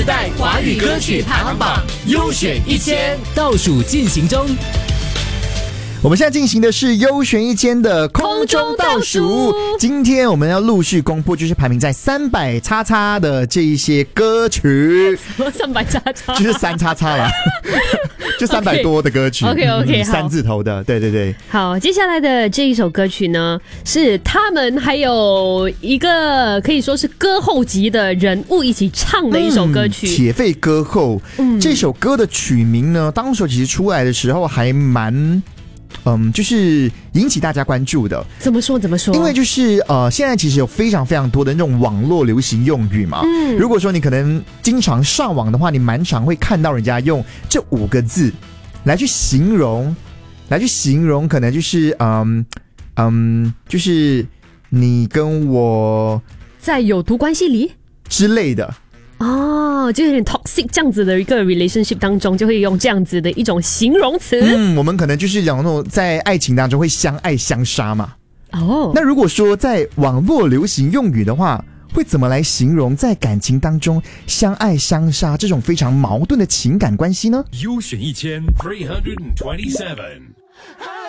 世代华语歌曲排行榜优选1000倒数进行中。 我们现在进行的是优选1000的空中倒数，今天我们要陆续公布就是排名在300XX的这一些歌曲。 300XX 就是3XX啦就300多的歌曲 OK 好 3字头的，对对对。 好，接下来的这一首歌曲呢，是他们还有一个可以说是歌后级的人物一起唱的一首歌曲， 铁肺歌后。这首歌的曲名呢，当时其实出来的时候还蛮就是引起大家关注的。 怎么说？ 因为就是现在其实有非常非常多的那种网络流行用语嘛。如果说你可能经常上网的话，你蛮常会看到人家用这5个字来去形容，可能就是就是你跟我在有毒关系里之类的。 就有点 toxic 这样子的一个 relationship 当中，就会用这样子的一种形容词。 我们可能就是讲那种在爱情当中会相爱相杀嘛。那如果说在网络流行用语的话，会怎么来形容在感情当中相爱相杀这种非常矛盾的情感关系呢？ 优选1327